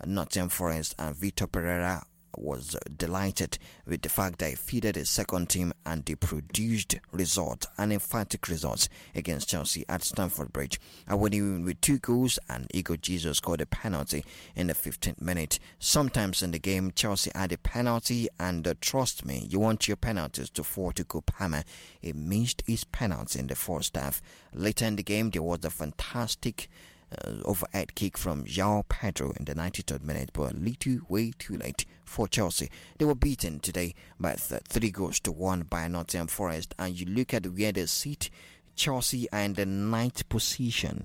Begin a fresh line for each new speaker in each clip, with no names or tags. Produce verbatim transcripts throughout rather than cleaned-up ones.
Nottingham Forest, and Vitor Pereira was delighted with the fact that he fielded a second team and they produced results, an emphatic results against Chelsea at Stamford Bridge. And winning with two goals, and Igor Jesus scored a penalty in the fifteenth minute. Sometimes in the game, Chelsea had a penalty, and uh, trust me, you want your penalties to fall to Kopama. He missed his penalty in the first half. Later in the game, there was a fantastic Uh, overhead kick from João Pedro in the ninety-third minute, but a little way too late for Chelsea. They were beaten today by th- three goals to one by Nottingham Forest, and you look at where they sit. Chelsea are in the ninth position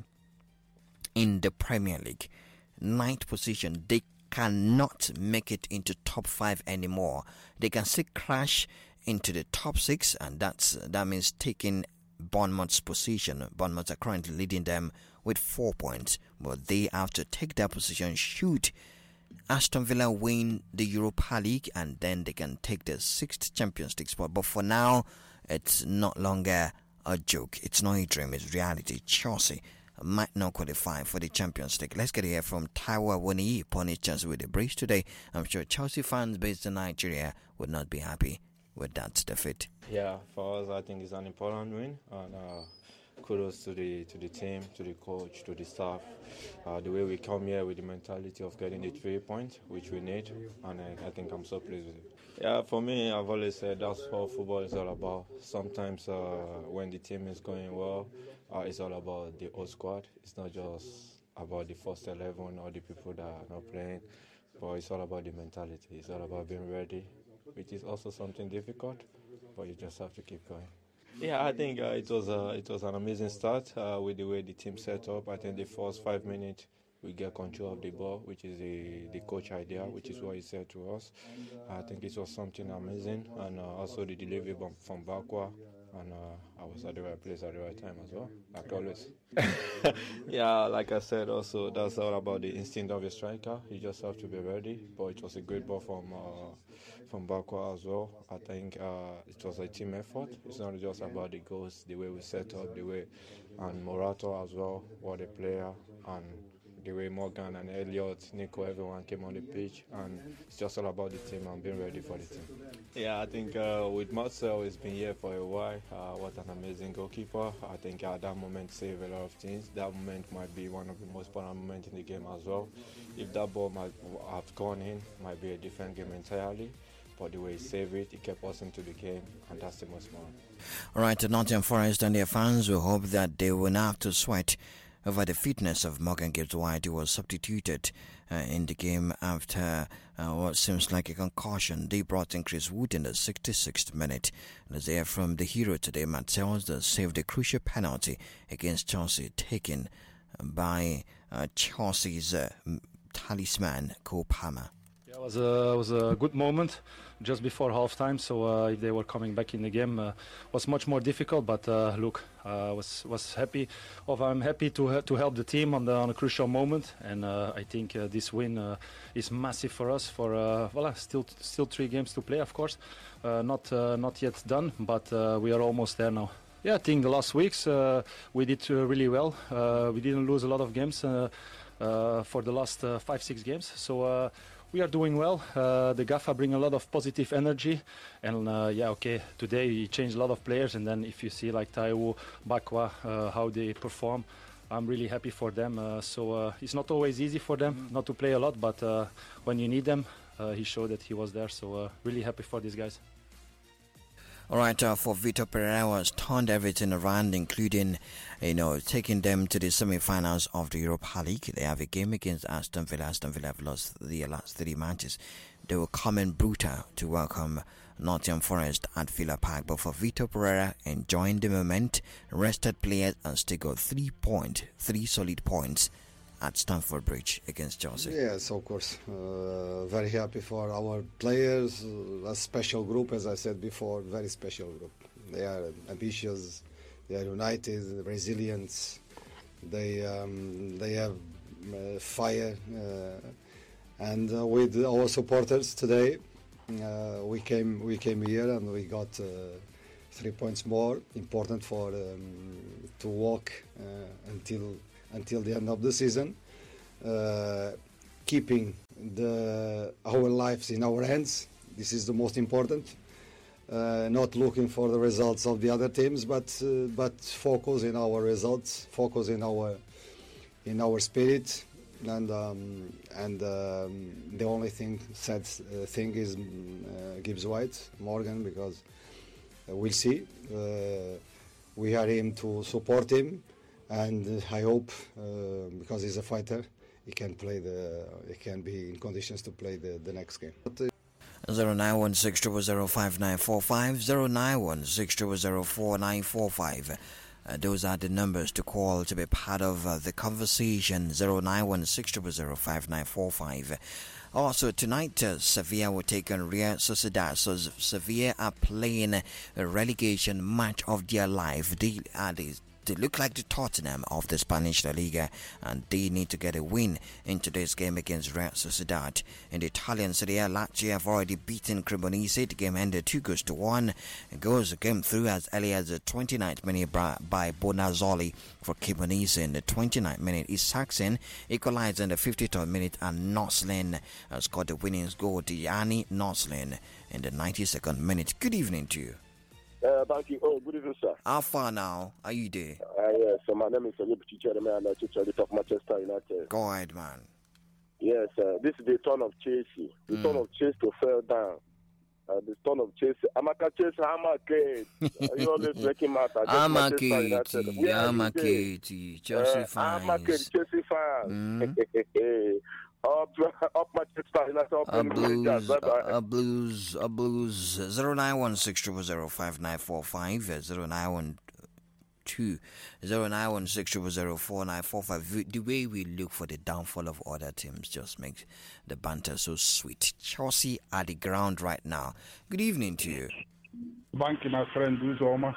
in the Premier League. Ninth position. They cannot make it into top five anymore. They can still crash into the top six, and that's that means taking Bournemouth's position. Bournemouth are currently leading them with four points, but they have to take that position should Aston Villa win the Europa League, and then they can take the sixth Champions League spot. But for now, it's not longer a joke. It's not a dream, it's reality. Chelsea might not qualify for the Champions League. Let's get here from Taiwo Woni upon his chance with the brace today. I'm sure Chelsea fans based in Nigeria would not be happy with that defeat.
Yeah, for us, I think it's an important win, and uh, kudos to the to the team, to the coach, to the staff. Uh, the way we come here with the mentality of getting the three points, which we need, and I, I think I'm so pleased with it. Yeah, for me, I've always said that's what football is all about. Sometimes uh, when the team is going well, uh, it's all about the whole squad. It's not just about the first eleven or the people that are not playing, but it's all about the mentality. It's all about being ready, which is also something difficult, but you just have to keep going. Yeah, I think uh, it was uh, it was an amazing start uh, with the way the team set up. I think the first five minutes we get control of the ball, which is the, the coach idea, which is what he said to us. I think it was something amazing, and uh, also the delivery from Bakwa, and uh, I was at the right place at the right time as well, like always. Yeah, like I said, also that's all about the instinct of a striker. You just have to be ready. But it was a great ball from uh, from Bakwa as well. I think uh, it was a team effort. It's not just about the goals, the way we set up, the way, and Morato as well, what a player, and the way Morgan and Elliot, Nico, everyone came on the pitch, and it's just all about the team and being ready for the team. Yeah, I think uh, with Marcel, he's been here for a while. Uh, what an amazing goalkeeper. I think at that moment saved a lot of things. That moment might be one of the most important moments in the game as well. If that ball might have gone in, might be a different game entirely. But the way he saved it, he kept us into the game, and that's the most important.
All right, the Nottingham Forest and their fans will hope that they will not have to sweat over the fitness of Morgan Gibbs-White, who was substituted uh, in the game after uh, what seems like a concussion. They brought in Chris Wood in the sixty-sixth minute. Let's hear from the hero today, Matt Sells, that saved a crucial penalty against Chelsea, taken by uh, Chelsea's uh, talisman, Cole Palmer.
Yeah, it was a, it was a good moment just before half-time, so uh, if they were coming back in the game, uh, was much more difficult. But uh, look, I uh, was was happy. Of I'm happy to to help the team on the on a crucial moment, and uh, I think uh, this win uh, is massive for us. For uh, well, still still three games to play, of course, uh, not uh, not yet done, but uh, we are almost there now. Yeah, I think the last weeks uh, we did uh, really well. Uh, we didn't lose a lot of games uh, uh, for the last uh, five six games, so. Uh, We are doing well. Uh, the Gaffa bring a lot of positive energy, and uh, yeah, okay. Today he changed a lot of players, and then if you see like Taiwo, Bakwa, uh, how they perform, I'm really happy for them. Uh, so uh, it's not always easy for them not to play a lot, but uh, when you need them, uh, he showed that he was there. So uh, really happy for these guys.
All right, uh, for Vitor Pereira was turned everything around, including, you know, taking them to the semi-finals of the Europa League. They have a game against Aston Villa. Aston Villa have lost the last three matches. They will come in brutal to welcome Nottingham Forest at Villa Park. But for Vitor Pereira, enjoying the moment, rested players and still got three points, three solid points at Stamford Bridge against Chelsea.
Yes, of course. Uh, very happy for our players. Uh, a special group, as I said before, very special group. They are ambitious, they are united, resilient. They um, they have uh, fire. Uh, and uh, with our supporters today, uh, we came we came here and we got uh, three points more. Important for um, to walk uh, until. until the end of the season, uh, keeping the, our lives in our hands. This is the most important. Uh, not looking for the results of the other teams, but uh, but focus in our results, focus in our in our spirit, and um, and um, the only thing sad uh, thing is uh, Gibbs White Morgan, because uh, we'll see. Uh, we are him to support him, and I hope uh, because he's a fighter, he can play the he can be in conditions to play the, the next game. But, uh,
zero nine one six zero zero five nine four five, zero nine one six zero zero four nine four five. Uh, those are the numbers to call to be part of uh, the conversation. zero nine one six zero zero five nine four five. Also tonight, uh, Sevilla will take on Real Sociedad. So Sevilla are playing a relegation match of their life. They are the They look like the Tottenham of the Spanish La Liga, and they need to get a win in today's game against Real Sociedad. In the Italian Serie A, Lazio have already beaten Cremonese. The game ended two goals to one. Goals came through as early as the twenty-ninth minute by Bonazzoli for Cremonese. In the twenty-ninth minute, Isaksen equalized in the fifty-third minute, and Noslin scored the winning goal. Diani Noslin in the ninety-second minute. Good evening to you.
Uh, thank you. Oh, good evening, sir.
How far now? Are you there?
Uh, yes, so my name is Olibuchi Jeremy, and I'm the of Manchester United.
Go ahead, man.
Yes, uh, this is the turn of Chelsea. The
Mm.
turn of Chelsea to fall down. Uh, the turn of Chelsea. I'm a Chelsea, I'm a kid. You always making matter.
I'm a kid. I'm a kid. Chelsea
Uh,
fans.
I'm a kid, Chelsea fans.
Mm.
Up, up Manchester United. Up
A
in the
blues,
Rangers. Bye-bye.
a blues, a blues. Zero nine one six triple zero five nine four five. Zero nine one two zero nine one six triple zero four nine four five. The way we look for the downfall of other teams just makes the banter so sweet. Chelsea are the ground right now. Good evening to you,
Thank you, my friend Uzoma.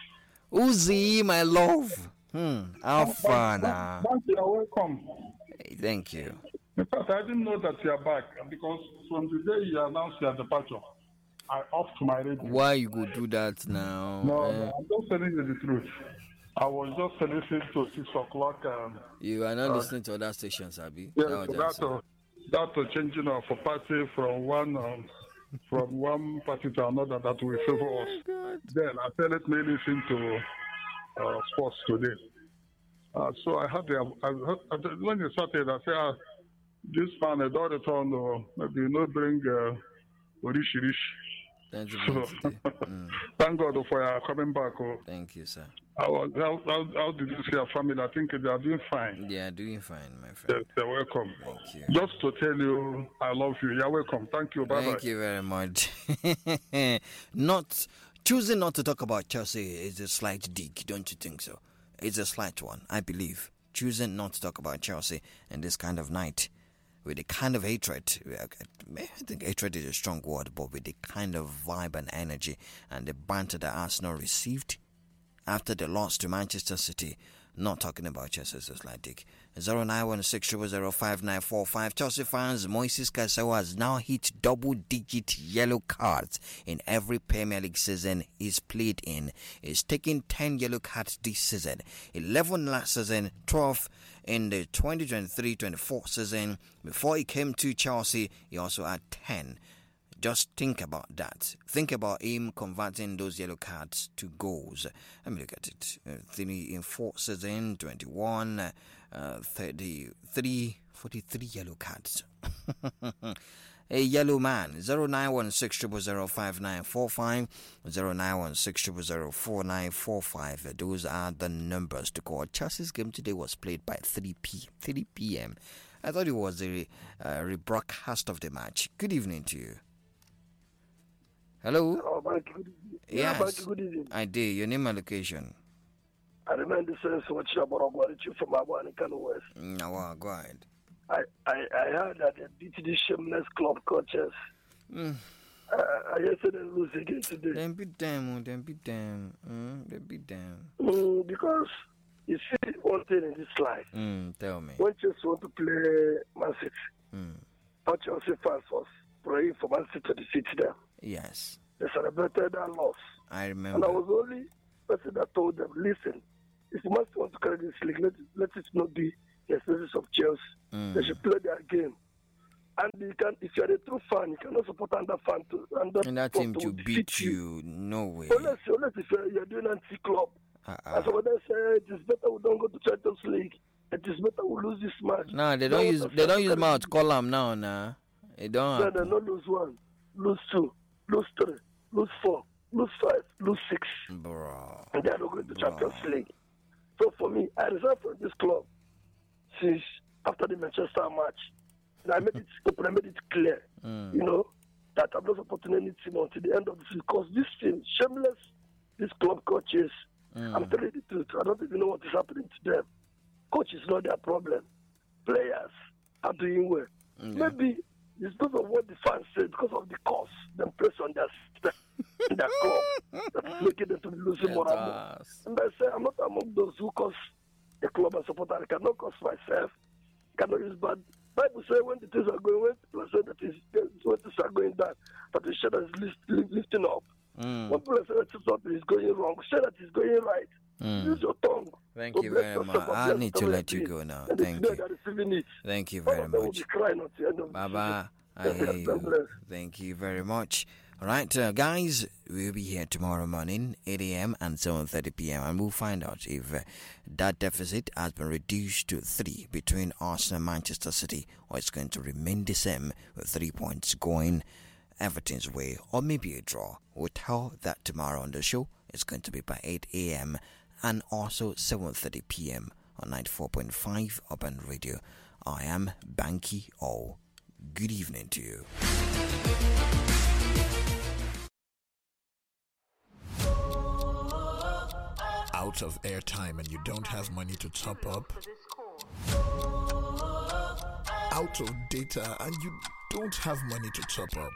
Uzi, my love. Hmm. How far now?
Thank you, welcome.
Hey, thank you.
In fact, I didn't know that you are back because from the day you announced your departure, I off to my radio.
Why you go do that now?
No,
Eh,
no, I'm just telling you the truth. I was just listening to six o'clock. Um,
you are not listening to other stations, Abi.
yeah,
That was
so
just-
that uh, that uh, changing of a party from one um, from one party to another that will favor us. Then I said, let me listen to uh, sports today. Uh, so I had the I, I, when you started, I said, uh, this man, I don't return, uh, maybe you know, bring uh, Orishi Rish.
Thank you,
So,
man, today. Mm,
thank God for your coming back. Oh.
thank you, sir.
How, how, how, how did you see your family? I think they are doing fine.
They are doing fine, my
They're,
friend.
they're welcome.
Thank you.
Just to tell you, I love you. You're welcome. Thank you. Bye bye.
Thank you very much. Not choosing not to talk about Chelsea is a slight dig, don't you think so? It's a slight one, I believe. Choosing not to talk about Chelsea in this kind of night, with the kind of hatred, I think hatred is a strong word, but with the kind of vibe and energy and the banter that Arsenal received after the loss to Manchester City. Not talking about Chelsea, it's a slight dig. zero nine one six zero zero five nine four five. Chelsea fans, Moises Caicedo has now hit double-digit yellow cards in every Premier League season he's played in. He's taken ten yellow cards this season, eleven last season, twelve in the twenty twenty-three twenty-four season. Before he came to Chelsea, he also had ten. Just think about that. Think about him converting those yellow cards to goals. Let me look at it. Uh, three in four season, twenty-one, uh, thirty-three, forty-three yellow cards. A yellow man. zero nine one six zero zero five nine four five, zero nine one six zero zero four nine four five. Those are the numbers to call. Chelsea's game today was played by three p.m. I thought it was a uh, rebroadcast of the match. Good evening to you. Hello?
Oh, thank you. Good evening. Yeah,
Yes,
thank you. Good evening.
I did. Your name and location.
I remember the sense of what you about you from Abuan in Kano West.
No, well, go ahead.
I, I, I heard that they beat the shameless club coaches.
Mm.
Uh, I yesterday lose again today.
Then beat them, oh, then beat them. Mm, then beat them.
Mm, because you see one thing in this life.
Mm, tell me.
When Chelsea want to play Man City,
Mm.
our Chelsea fans was praying for Man City to defeat them.
Yes,
They celebrated that loss.
I
And
remember.
I was the only person that told them, listen, if you must want to carry this league, let, let it not be the expenses of Chelsea.
Mm.
They should play their game.
And you can, if you're a true fan, you cannot support another fan to and that,
and that team to beat you. you. No way.
Unless, unless if you're, you're doing anti-club.
Uh-uh.
As somebody say, it is better we don't go to Champions League. It is better we lose this match.
No, they don't no, use they don't use mouth column now, nah. They don't.
No, they don't lose one, lose two, lose three, lose four, lose five, lose six.
Bro.
And they are not going to Champions League. So for me, I reserve from this club since after the Manchester match. And I made it I made it clear, mm. you know, that I'm not supporting any team until the end of the season. Because this team, shameless, this club coaches, mm. I'm telling you the truth, I don't even know what is happening to them. Coach is not their problem. Players are doing well. Mm. Maybe it's because of what the fans say, because of the cost they place on their in their club that's making them to be losing more and more. And I say I'm not among those who cause the club and support. I cannot cause myself. I cannot use bad. Bible says when the things are going, when people say that is when things are going down, that the shadow is lift, lifting up. Mm. When people say that something is going wrong, say that it's going right. Mm. Use your tongue.
Thank so you very much. I need to let you go now. Thank you. Thank you very much. Baba, I hear you. Thank you very much. All right, uh, guys, we'll be here tomorrow morning, eight a.m. and seven thirty p.m. and we'll find out if uh, that deficit has been reduced to three between Arsenal and Manchester City, or it's going to remain the same with three points going Everton's way, or maybe a draw. We'll tell that tomorrow on the show. It's going to be by eight a.m. and also seven thirty p.m. on ninety-four point five Urban Radio. I am Banky O. Good evening to you.
Out of airtime and you don't have money to top up? Out of data and you don't have money to top up?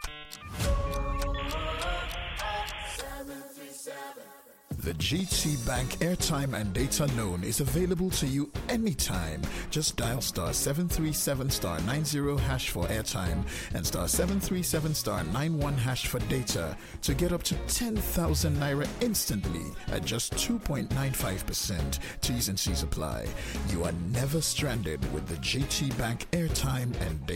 The G T Bank airtime and data loan is available to you anytime. Just dial star seven three seven star nine zero hash for airtime and star seven three seven star nine one hash for data to get up to ten thousand naira instantly at just two point nine five percent. T's and C's apply. You are never stranded with the G T Bank airtime and data.